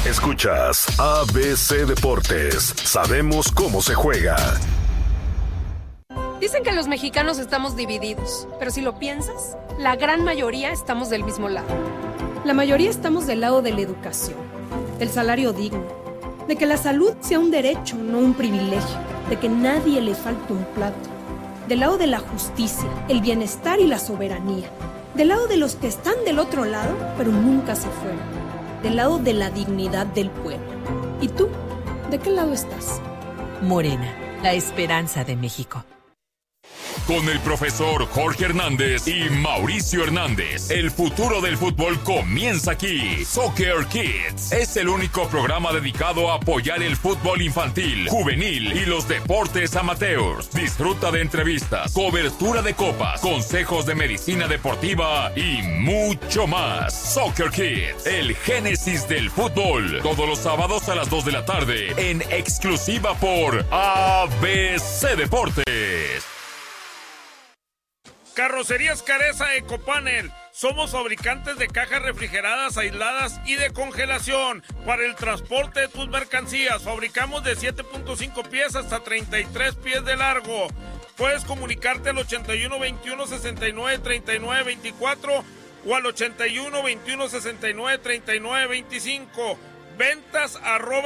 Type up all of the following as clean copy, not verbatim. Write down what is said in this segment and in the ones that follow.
Escuchas ABC Deportes. Sabemos cómo se juega. Dicen que los mexicanos estamos divididos, pero si lo piensas, la gran mayoría estamos del mismo lado. La mayoría estamos del lado de la educación, del salario digno, de que la salud sea un derecho, no un privilegio, de que nadie le falte un plato, del lado de la justicia, el bienestar y la soberanía, del lado de los que están del otro lado, pero nunca se fueron, del lado de la dignidad del pueblo. ¿Y tú? ¿De qué lado estás? Morena, la esperanza de México. Con el profesor Jorge Hernández y Mauricio Hernández, el futuro del fútbol comienza aquí. Soccer Kids es el único programa dedicado a apoyar el fútbol infantil, juvenil y los deportes amateurs. Disfruta de entrevistas, cobertura de copas, consejos de medicina deportiva y mucho más. Soccer Kids, el génesis del fútbol. Todos los sábados a las 2 de la tarde en exclusiva por ABC Deportes. Carrocerías Careza Ecopanel. Somos fabricantes de cajas refrigeradas, aisladas y de congelación para el transporte de tus mercancías. Fabricamos de 7.5 pies hasta 33 pies de largo. Puedes comunicarte al 81 21 69 39 24 o al 81 21 69 39 25. Ventas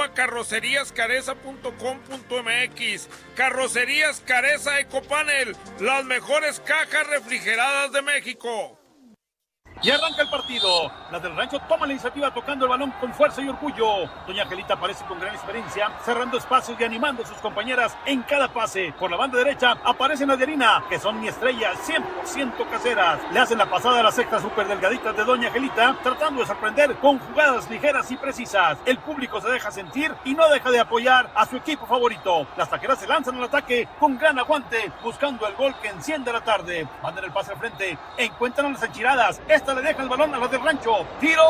@carroceríascareza.com.mx. Carrocerías Careza Ecopanel, las mejores cajas refrigeradas de México. Y arranca el partido. Las del Rancho toman la iniciativa tocando el balón con fuerza y orgullo. Doña Angelita aparece con gran experiencia, cerrando espacios y animando a sus compañeras en cada pase. Por la banda derecha aparecen las de Harina, que son mi estrella, 100% caseras. Le hacen la pasada a las sextas súper delgaditas de Doña Angelita, tratando de sorprender con jugadas ligeras y precisas. El público se deja sentir y no deja de apoyar a su equipo favorito. Las taqueras se lanzan al ataque con gran aguante, buscando el gol que enciende la tarde. Mandan el pase al frente, encuentran a las enchiladas. Esta le deja el balón a las del Rancho. ¡Tiro!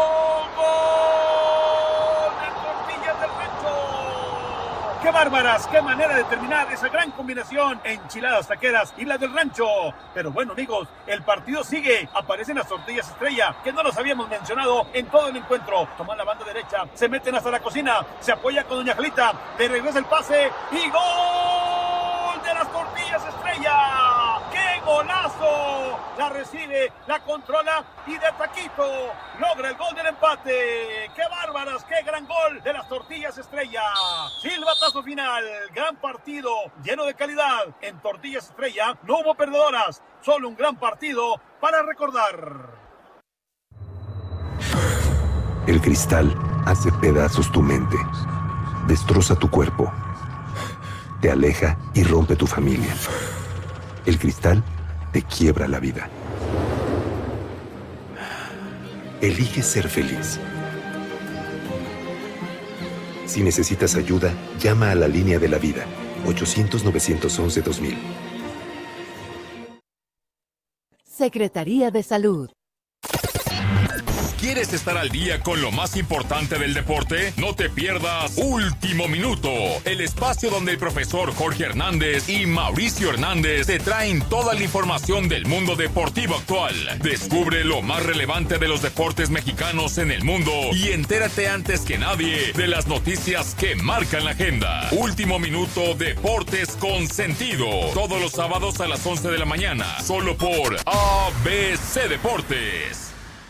¡Gol! ¡De Tortillas del Rancho! ¡Qué bárbaras! ¡Qué manera de terminar esa gran combinación! Enchiladas taqueras y las del Rancho. Pero bueno, amigos, el partido sigue. Aparecen las Tortillas Estrella, que no los habíamos mencionado en todo el encuentro. Toman la banda derecha, se meten hasta la cocina, se apoya con Doña Angelita, le regresa el pase y ¡gol de las Tortillas Estrella! ¡Qué golazo! La recibe, la controla y de taquito logra el gol del empate. ¡Qué bárbaras! ¡Qué gran gol de las Tortillas Estrella! Silbatazo final, gran partido, lleno de calidad. En Tortillas Estrella no hubo perdedoras, solo un gran partido para recordar. El cristal hace pedazos tu mente, destroza tu cuerpo, te aleja y rompe tu familia. El cristal te quiebra la vida. Elige ser feliz. Si necesitas ayuda, llama a la línea de la vida, 800-911-2000. Secretaría de Salud. ¿Quieres estar al día con lo más importante del deporte? No te pierdas Último Minuto, el espacio donde el profesor Jorge Hernández y Mauricio Hernández te traen toda la información del mundo deportivo actual. Descubre lo más relevante de los deportes mexicanos en el mundo y entérate antes que nadie de las noticias que marcan la agenda. Último Minuto, Deportes con Sentido. Todos los sábados a las 11 de la mañana, solo por ABC Deportes.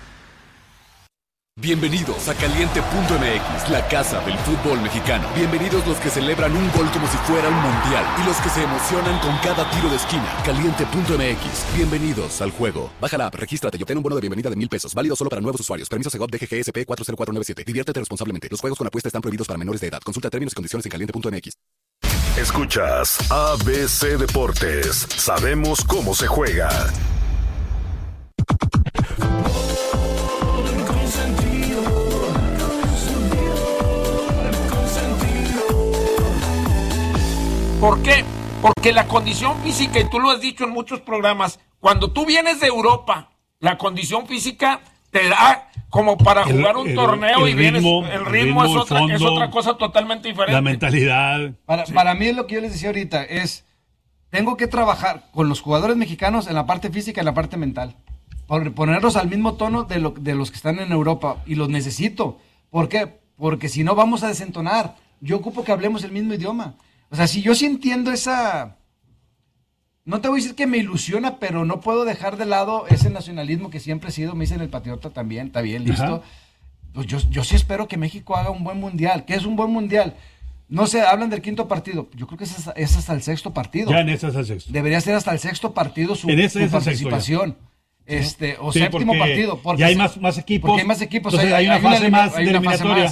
Bienvenidos a Caliente.mx, la casa del fútbol mexicano. Bienvenidos los que celebran un gol como si fuera un mundial y los que se emocionan con cada tiro de esquina. Caliente.mx, bienvenidos al juego. Baja la app, regístrate y obtén un bono de bienvenida de $1,000. Válido solo para nuevos usuarios. Permiso Segov DGGSP 40497. Diviértete responsablemente. Los juegos con apuesta están prohibidos para menores de edad. Consulta términos y condiciones en Caliente.mx. Escuchas ABC Deportes. Sabemos cómo se juega. ¿Por qué? Porque la condición física, y tú lo has dicho en muchos programas, cuando tú vienes de Europa, la condición física te da como para jugar un torneo y vienes, el ritmo es otra cosa totalmente diferente. La mentalidad. Para mí lo que yo les decía ahorita es, tengo que trabajar con los jugadores mexicanos en la parte física y en la parte mental. Ponerlos al mismo tono de los que están en Europa, y los necesito. ¿Por qué? porque si no vamos a desentonar. Yo ocupo que hablemos el mismo idioma. O sea, si yo sí entiendo esa... No te voy a decir que me ilusiona, pero no puedo dejar de lado ese nacionalismo que siempre he sido. Me dicen el patriota también, está bien, listo. Ajá. Pues yo sí espero que México haga un buen mundial. ¿Qué es un buen mundial? No sé, hablan del 5º partido. Yo creo que es hasta el 6º partido. Ya en ese es el 6º. Debería ser hasta el 6º partido su Es participación. O Sí, 7º partido. Porque ya hay más equipos. Porque hay más equipos. Entonces, hay una fase más de eliminatoria.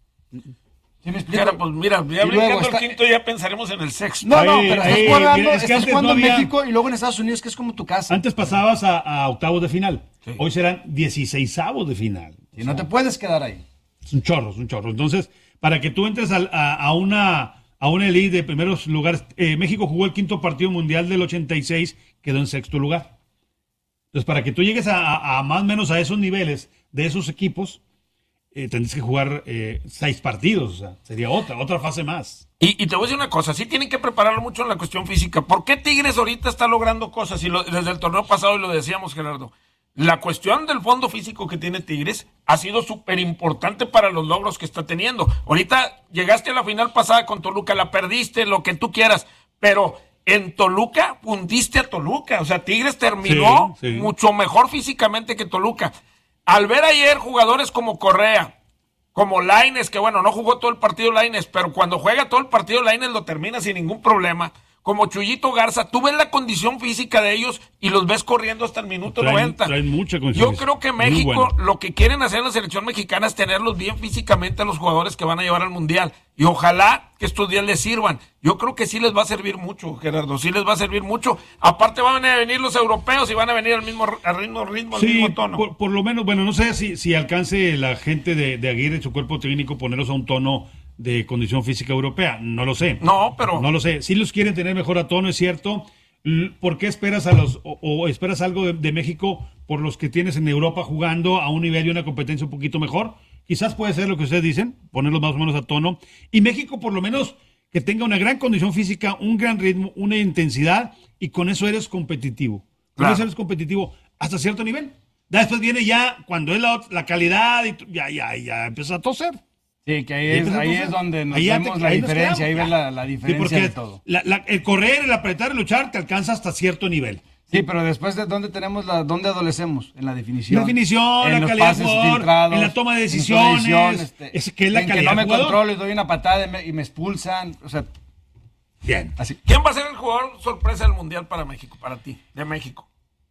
¿Sí me explico? Claro, pues mira, ya brincando el 5º ya pensaremos en el 6º. No, pero estás jugando, mira, es que antes jugando no había... en México y luego en Estados Unidos, que es como tu casa. Antes pasabas a octavos de final. Sí. Hoy serán 16avos de final. Y no te puedes quedar ahí. Es un chorro. Entonces, para que tú entres a una elite de primeros lugares, México jugó el 5º partido mundial del 86, quedó en 6º lugar. Entonces, para que tú llegues a más o menos a esos niveles de esos equipos, tendrías que jugar 6 partidos. O sea, sería otra fase más. Y te voy a decir una cosa, sí tienen que prepararlo mucho en la cuestión física. ¿Por qué Tigres ahorita está logrando cosas? Desde el torneo pasado, y lo decíamos, Gerardo, la cuestión del fondo físico que tiene Tigres ha sido súper importante para los logros que está teniendo. Ahorita llegaste a la final pasada con Toluca, la perdiste, lo que tú quieras, pero en Toluca hundiste a Toluca. O sea, Tigres terminó Sí. mucho mejor físicamente que Toluca. Al ver ayer jugadores como Correa, como Lainez, que bueno, no jugó todo el partido Lainez, pero cuando juega todo el partido Lainez lo termina sin ningún problema. Como Chuyito Garza, tú ves la condición física de ellos y los ves corriendo hasta el minuto 90. Traen mucha condición. Yo creo que Muy México, bueno. lo que quieren hacer en la selección mexicana es tenerlos bien físicamente a los jugadores que van a llevar al Mundial. Y ojalá que estos días les sirvan. Yo creo que sí les va a servir mucho, Gerardo, sí les va a servir mucho. Aparte van a venir los europeos y van a venir al mismo ritmo, al mismo tono. Por lo menos, bueno, no sé si alcance la gente de Aguirre y su cuerpo técnico ponerlos a un tono de condición física europea, no lo sé. No lo sé. Si los quieren tener mejor a tono, es cierto. ¿Por qué esperas o esperas algo de México por los que tienes en Europa jugando a un nivel y una competencia un poquito mejor? Quizás puede ser lo que ustedes dicen, ponerlos más o menos a tono. Y México, por lo menos, que tenga una gran condición física, un gran ritmo, una intensidad, y con eso eres competitivo. Con eso eres competitivo hasta cierto nivel. Después viene ya, cuando es la calidad, y ya empieza a toser. Sí, que ahí es donde nos vemos la diferencia, ahí ves la diferencia de todo. El correr, el apretar, el luchar, te alcanza hasta cierto nivel. Sí, pero después de dónde dónde adolecemos, en la definición. La definición, en la calidad del jugador, filtrados, en la toma de decisiones, es que es la calidad que no me del jugador. controlo y doy una patada y me expulsan, o sea, bien. Así. ¿Quién va a ser el jugador sorpresa del Mundial para México, para ti, de México?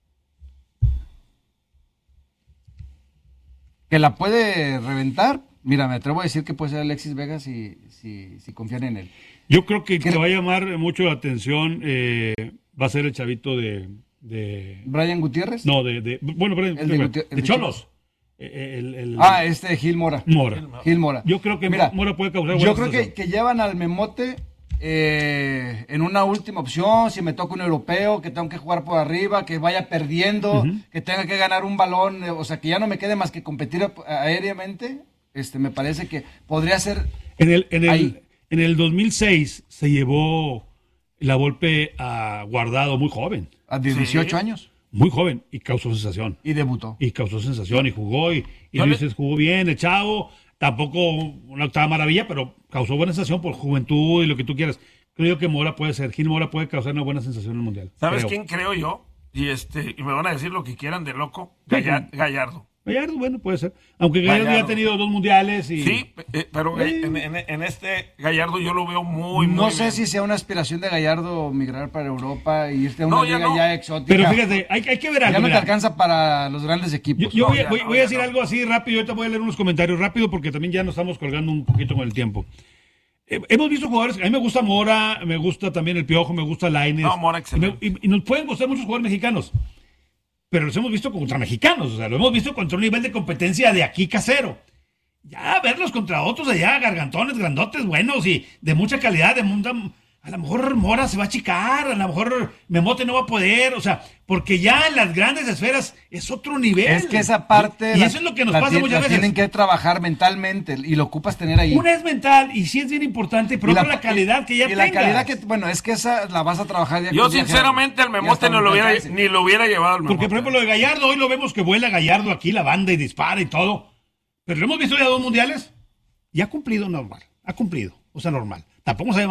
Que la puede reventar. Mira, me atrevo a decir que puede ser Alexis Vega si confían en él. Yo creo que te va a llamar mucho la atención, va a ser el chavito de ¿Brian Gutiérrez? No, de Cholos. Gil Mora. Gil Mora. Yo creo que Mora puede causar yo creo que llevan al Memote en una última opción, si me toca un europeo, que tengo que jugar por arriba, que vaya perdiendo, que tenga que ganar un balón, o sea, que ya no me quede más que competir aéreamente. Me parece que podría ser en el 2006 se llevó la Volpe a Guardado muy joven. A 18 años. Muy joven y causó sensación. Y debutó. Y causó sensación y jugó y Luis jugó bien, el chavo. Tampoco una octava maravilla, pero causó buena sensación por juventud y lo que tú quieras. Creo que Mora puede ser, Gil Mora puede causar una buena sensación en el Mundial. ¿Sabes quién creo yo? Y me van a decir lo que quieran de loco. Gallardo. Gallardo, bueno, puede ser. Aunque Gallardo ya ha tenido 2 mundiales. Sí, pero en este Gallardo yo lo veo muy No muy sé bien. Si sea una aspiración de Gallardo migrar para Europa y irte a una liga ya exótica. Pero fíjate, hay que ver algo. Ya no te alcanza para los grandes equipos. Yo voy a decir algo así rápido. Ahorita voy a leer unos comentarios rápido porque también ya nos estamos colgando un poquito con el tiempo. Hemos visto jugadores, a mí me gusta Mora, me gusta también el Piojo, me gusta Lainez. No, Mora, excelente. Y nos pueden gustar muchos jugadores mexicanos. Pero los hemos visto contra mexicanos, o sea, lo hemos visto contra un nivel de competencia de aquí casero. Ya verlos contra otros allá, gargantones, grandotes, buenos y de mucha calidad, a lo mejor Mora se va a achicar, a lo mejor Memote no va a poder, o sea, porque ya en las grandes esferas es otro nivel. Es que esa parte... Y eso es lo que nos pasa muchas veces. Tienen que trabajar mentalmente y lo ocupas tener ahí. Una es mental y sí es bien importante, pero otra la calidad que ya tengas. Y la calidad que, bueno, es que esa la vas a trabajar ya. Yo sinceramente al Memote ni lo hubiera llevado al Memote. Porque por ejemplo lo de Gallardo, hoy lo vemos que vuela Gallardo aquí la banda y dispara y todo. Pero lo hemos visto ya 2 mundiales. y ha cumplido normal. Ha cumplido, o sea, normal. Tampoco se